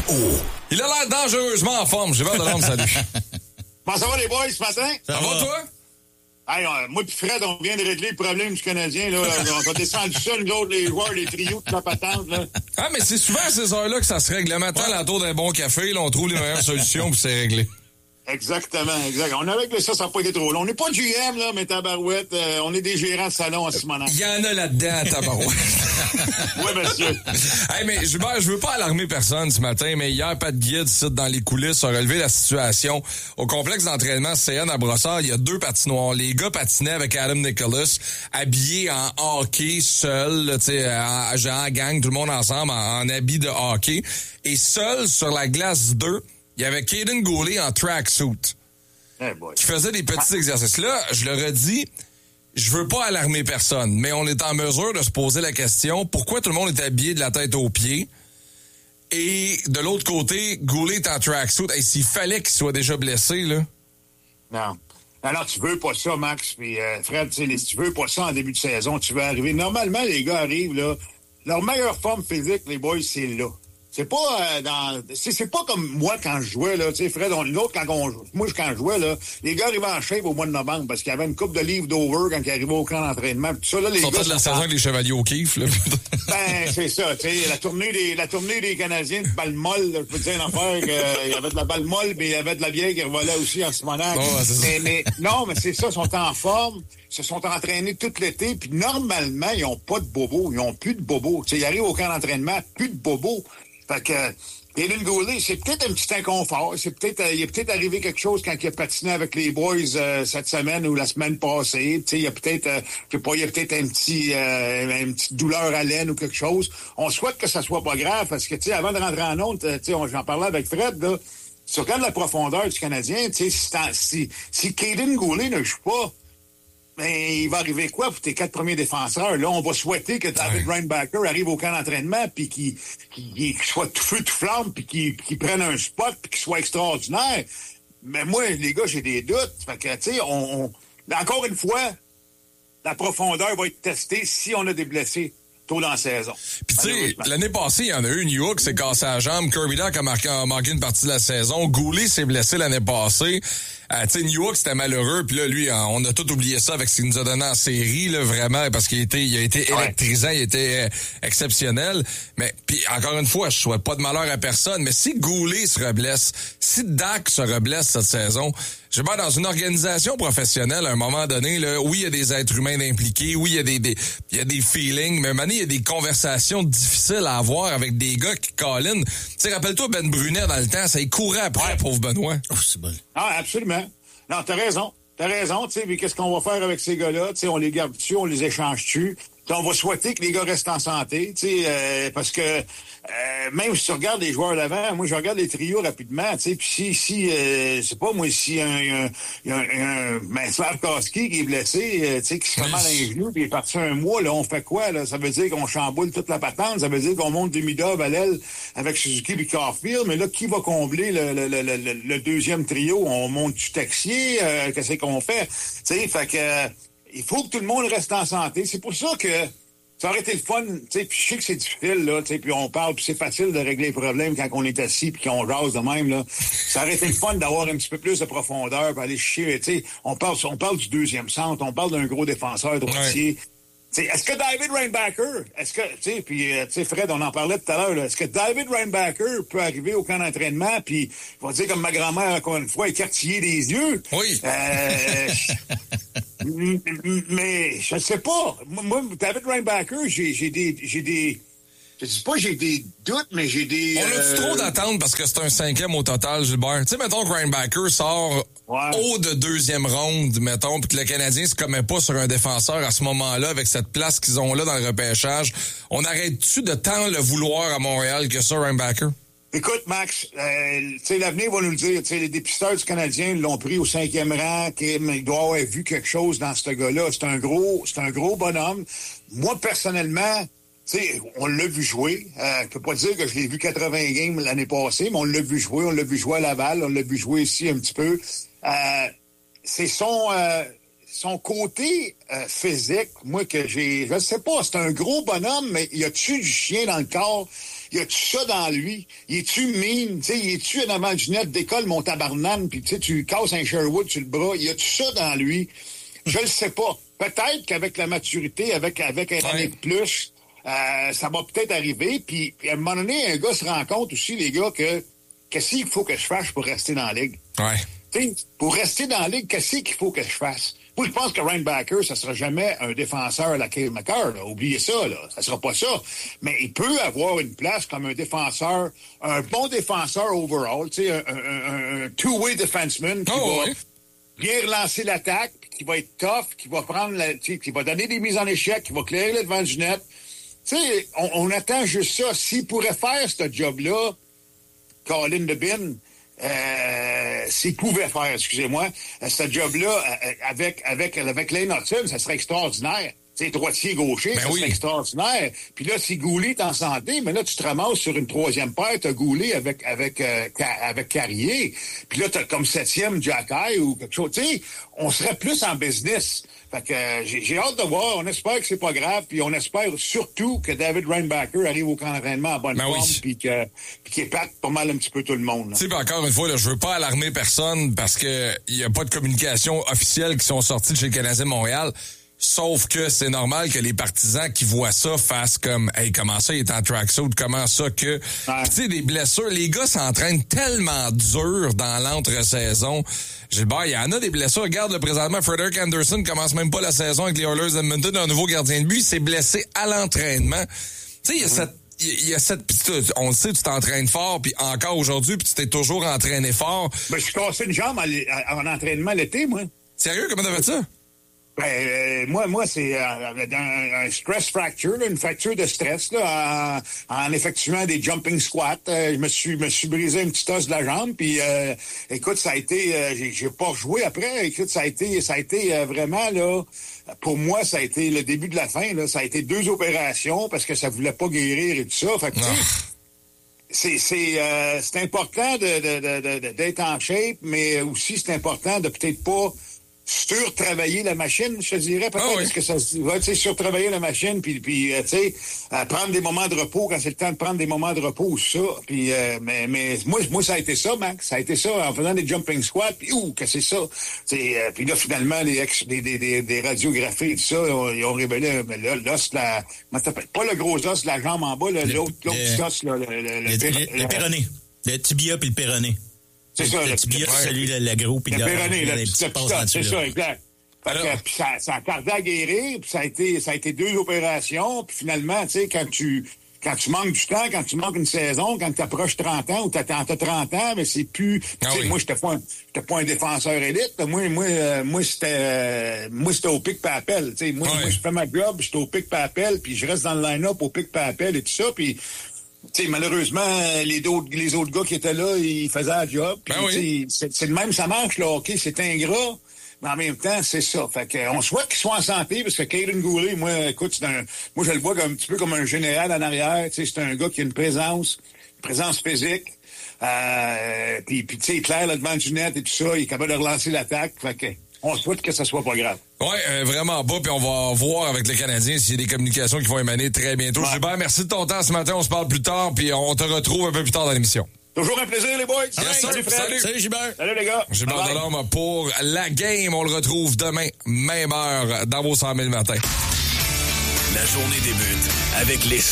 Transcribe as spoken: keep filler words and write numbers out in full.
Il a l'air dangereusement en forme. J'ai hâte de l'homme, salut. Comment ça va, les boys, ce matin? Ça, ça va, va, toi? Hey, euh, moi pis Fred, on vient de régler le problème du Canadien. Là. On va descendre du sol, nous autres, les joueurs, les trios, toute la patente. Là. Ah, mais c'est souvent à ces heures-là que ça se règle. Le matin, ouais. À la tour d'un bon café, là, on trouve les meilleures solutions, puis c'est réglé. Exactement, exact. On a réglé ça, ça n'a pas été trop long. On n'est pas G M, là, mais tabarouette, euh, on est des gérants de salon en ce moment. Il y en a là-dedans, tabarouette. Oui, monsieur. Hey, mais Gilbert, je veux pas alarmer personne ce matin, mais hier, Pat Guide, ici, dans les coulisses, a relevé la situation. Au complexe d'entraînement C N à Brossard, il y a deux patinoires. Les gars patinaient avec Adam Nicholas, habillés en hockey, seuls, tu sais, en, en gang, tout le monde ensemble, en, en habit de hockey. Et seul sur la glace deux, il y avait Kaden Goulet en tracksuit hey qui faisait des petits exercices. Là, je le redis, je veux pas alarmer personne, mais on est en mesure de se poser la question, pourquoi tout le monde est habillé de la tête aux pieds? Et de l'autre côté, Goulet est en tracksuit. Et s'il fallait qu'il soit déjà blessé, là? Non. Alors, tu veux pas ça, Max. Puis, euh, Fred, si tu veux pas ça en début de saison, tu veux arriver. Normalement, les gars arrivent, là. Leur meilleure forme physique, les boys, c'est là. C'est pas euh, dans. C'est, c'est pas comme moi quand je jouais, là. Tu sais, Fred, on, nous autres, quand on moi, quand je jouais, là, les gars arrivaient en shape au mois de novembre parce qu'il y avait une coupe de livres d'over quand ils arrivaient au camp d'entraînement. Tout ça, là, les gars. Ils de la saison avec les Chevaliers au kiff, là. Ben, c'est ça, tu sais, la tournée des, la tournée des Canadiens de balle molle, là, je peux te dire une affaire qu'il y avait de la balle molle, mais il y avait de la bière qui revolait aussi en Simonac. Oh, ouais, mais, mais, non, mais c'est ça, ils sont en forme, ils se sont entraînés tout l'été, puis normalement, ils ont pas de bobos, ils ont plus de bobos. Tu sais, ils arrivent au camp d'entraînement, plus de bobos. Fait que, Kaden Goulet, c'est peut-être un petit inconfort. C'est peut-être, euh, il est peut-être arrivé quelque chose quand il a patiné avec les boys euh, cette semaine ou la semaine passée. Tu sais, il y a peut-être, euh, je sais pas, il y a peut-être un petit, euh, une petite douleur à l'aine ou quelque chose. On souhaite que ça soit pas grave parce que, tu sais, avant de rentrer en honte, tu sais, j'en parlais avec Fred, là. Si tu regardes la profondeur du Canadien, tu sais, si, si, si Kaden Goulet ne joue pas, mais il va arriver quoi pour tes quatre premiers défenseurs? Là, on va souhaiter que David ouais. Reinbacker arrive au camp d'entraînement puis qu'il, qu'il, qu'il soit tout feu, tout flamme puis qu'il, qu'il prenne un spot puis qu'il soit extraordinaire. Mais moi, les gars, j'ai des doutes. Fait que, tu sais, on, on... encore une fois, la profondeur va être testée si on a des blessés tôt dans la saison. Puis tu sais, l'année passée, il y en a eu. New York s'est cassé la jambe. Kirby Dach a, marqué, a manqué une partie de la saison. Goulet s'est blessé l'année passée. Euh, tu sais, New York, c'était malheureux. Puis là, lui, on a tout oublié ça avec ce qu'il nous a donné en série, là, vraiment, parce qu'il était, il a été électrisant, ouais. il était euh, exceptionnel. Mais puis encore une fois, je souhaite pas de malheur à personne. Mais si Goulet se reblesse, si Dach se reblesse cette saison, je sais pas, dans une organisation professionnelle, à un moment donné, là, oui, il y a des êtres humains impliqués, oui, il y a des, des, il y a des feelings, mais à un moment donné, il y a des conversations difficiles à avoir avec des gars qui câlinent. Tu sais, rappelle-toi Ben Brunet dans le temps, ça y courait après, ouais. pauvre Benoît. Oh, c'est bon. Ah, absolument. Non, t'as raison. T'as raison, tu sais, mais qu'est-ce qu'on va faire avec ces gars-là? Tu sais, on les garde dessus, on les échange dessus. On va souhaiter que les gars restent en santé, tu sais, euh, parce que euh, même si tu regardes les joueurs d'avant, moi je regarde les trios rapidement, tu sais, puis si, si euh, c'est pas moi, si un, un, un, un ben, Slavkovski qui est blessé, euh, tu sais, qui se fait mal à un genou, puis il est parti un mois, là, on fait quoi, là? Ça veut dire qu'on chamboule toute la patente, ça veut dire qu'on monte Demidov à l'aile avec Suzuki et Caulfield, mais là, qui va combler le, le, le, le, le deuxième trio? On monte du Texier, euh, qu'est-ce qu'on fait? Tu sais, fait que... Euh, il faut que tout le monde reste en santé. C'est pour ça que ça aurait été le fun, tu sais, puis je sais que c'est difficile, là, tu sais, puis on parle, puis c'est facile de régler les problèmes quand on est assis puis qu'on jase de même, là. Ça aurait été le fun d'avoir un petit peu plus de profondeur puis aller chier, tu sais. On parle, on parle du deuxième centre, on parle d'un gros défenseur droitier. Ouais. T'sais, est-ce que David Reinbacker, est-ce que, tu sais, puis, tu sais, Fred, on en parlait tout à l'heure, là, est-ce que David Reinbacker peut arriver au camp d'entraînement, puis, il va dire comme ma grand-mère, encore une fois, écartiller des yeux? Oui. Euh, mais, je ne sais pas. Moi, David Reinbacker, j'ai, j'ai des, j'ai des, je dis pas j'ai des doutes, mais j'ai des... On a-tu euh... trop d'attentes parce que c'est un cinquième au total, Gilbert? Tu sais, mettons que Reinbacker sort ouais. haut de deuxième ronde, mettons, puis que le Canadien se commet pas sur un défenseur à ce moment-là, avec cette place qu'ils ont là dans le repêchage. On arrête-tu de tant le vouloir à Montréal que ça, Reinbacker? Écoute, Max, euh, tu sais, l'avenir va nous le dire. Tu sais, les dépisteurs du Canadien l'ont pris au cinquième rang. Il doit avoir vu quelque chose dans ce gars-là. C'est un gros, c'est un gros bonhomme. Moi, personnellement... Tu sais, on l'a vu jouer. Euh, je peux pas dire que je l'ai vu quatre-vingts games l'année passée, mais on l'a vu jouer. On l'a vu jouer à Laval. On l'a vu jouer ici un petit peu. Euh, c'est son euh, son côté euh, physique, moi, que j'ai... Je sais pas, c'est un gros bonhomme, mais y a-tu du chien dans le corps? y a-tu ça dans lui? Y est-tu mine? Tu sais, y est-tu un avant du net d'école, mon tabarnane, puis tu sais, tu casses un Sherwood sur le bras? Y a-tu ça dans lui? Je le sais pas. Peut-être qu'avec la maturité, avec, avec un ouais. année de plus, euh, ça va peut-être arriver. Puis, à un moment donné, un gars se rend compte aussi, les gars, que qu'est-ce qu'il faut que je fasse pour rester dans la ligue? Ouais. T'sais, pour rester dans la ligue, qu'est-ce qu'il faut que je fasse? Moi, je pense que Ryan Backer, ça sera jamais un défenseur à la Cale Makar, là. Oubliez ça, là. Ça sera pas ça. Mais il peut avoir une place comme un défenseur, un bon défenseur overall, tu sais, un, un, un two-way defenseman qui oh, va oui. bien relancer l'attaque, qui va être tough, qui va prendre la, qui va donner des mises en échec, qui va clairer le devant du net. Tu sais, on, on attend juste ça. S'il pourrait faire ce job-là, Colin DeBin, Euh, s'il pouvait faire, excusez-moi, ce job-là euh, avec avec avec Lane Hudson, ça serait extraordinaire. Tu sais, droitier, gaucher, ben ça oui. serait extraordinaire. Puis là, si Goulet est en santé, mais là, tu te ramasses sur une troisième paire, t'as Goulet avec avec euh, avec Carrier. Puis là, t'as comme septième Jacky ou quelque chose. Tu sais, on serait plus en business. Fait que euh, j'ai, j'ai hâte de voir. On espère que c'est pas grave. Puis on espère surtout que David Reinbacker arrive au camp d'entraînement en bonne ben forme. Oui. Puis que, puis qu'il épate pas mal un petit peu tout le monde. Tu sais, encore une fois, là, je veux pas alarmer personne parce que il y a pas de communication officielle qui sont sorties de chez le Canadien de Montréal. Sauf que c'est normal que les partisans qui voient ça fassent comme « Hey, comment ça, il est en tracksuit? Comment ça que... Ouais. » Tu sais, des blessures, les gars s'entraînent tellement dur dans l'entre-saison. Gilbert, il y en a des blessures. Regarde, le présentement, Frederick Anderson commence même pas la saison avec les Oilers d'Edmonton, un nouveau gardien de but. Il s'est blessé à l'entraînement. Tu sais, il y a mm-hmm. cette... Il y a cette on le sait, tu t'entraînes fort, puis encore aujourd'hui, puis tu t'es toujours entraîné fort. Ben, je suis cassé une jambe en, en entraînement l'été, moi. Sérieux, comment t'as fait ça? Ben, euh, moi, moi, c'est euh, un, un stress fracture, là, une fracture de stress, là, en, en effectuant des jumping squats. Euh, je me suis, me suis brisé un petit os de la jambe, puis euh, écoute, ça a été, euh, j'ai, j'ai pas rejoué après. Écoute, ça a été, ça a été euh, vraiment là, pour moi, ça a été le début de la fin. Là, ça a été deux opérations parce que ça voulait pas guérir et tout ça. Fait que, tu sais, c'est, c'est, euh, c'est important de, de, de, de, d'être en shape, mais aussi c'est important de peut-être pas surtravailler la machine, je te dirais, peut-être, oh oui. parce que ça va, tu sais, surtravailler la machine, puis, puis euh, tu sais, euh, prendre des moments de repos quand c'est le temps de prendre des moments de repos, ça, puis, euh, mais, mais moi, moi, ça a été ça, Max, ça a été ça, en faisant des jumping squats, puis ouh, que c'est ça, tu sais, euh, puis là, finalement, les, ex, des, des, des, des radiographies et tout ça, ils ont, ils ont révélé, mais là, l'os, la, comment ça s'appelle, pas le gros os de la jambe en bas, là, le, l'autre, l'autre le, os, là, le, le, le, le, le, le, le péroné, le tibia puis le péroné. C'est ça, le, le tibia, le, celui, le, le gros, puis le, le péroné, le petit os, c'est ça, exact. Alors... Puis ça, ça a tardé à guérir, puis ça a été, ça a été deux opérations, puis finalement, tu sais, quand tu, quand tu manques du temps, quand tu manques une saison, quand tu approches trente ans ou t'as, t'as trente ans, mais c'est plus, ah tu sais, oui. moi, j'étais pas un, j'étais pas un défenseur élite, moi, moi, euh, moi, c'était, euh, moi, c'était au pic par appel, tu sais, moi, ouais. moi, je fais ma job, j'étais au pic par appel, puis je reste dans le line-up au pic par appel et tout ça, puis tu sais, malheureusement, les autres, les autres gars qui étaient là, ils faisaient la job, puis ben oui. c'est, c'est le même, ça marche, là, ok, c'est ingrat. Mais en même temps, c'est ça. Fait que, on souhaite qu'il soit en santé, parce que Caden Goulet, moi, écoute, c'est un, moi, je le vois comme, un petit peu comme un général en arrière. Tu sais, c'est un gars qui a une présence, une présence physique. Euh, puis, puis tu sais, clair, là, devant du net et tout ça, il est capable de relancer l'attaque. Fait que, on souhaite que ça soit pas grave. Oui, euh, vraiment pas. Puis on va voir avec les Canadiens s'il y a des communications qui vont émaner très bientôt. Ouais. Gilbert, merci de ton temps ce matin. On se parle plus tard, puis on te retrouve un peu plus tard dans l'émission. Toujours un plaisir, les boys. Yes, salut, Fred. salut. Salut, Gilbert. Salut, les gars. Gilbert Delorme pour la game. On le retrouve demain, même heure, dans vos cent mille matins. La journée débute avec les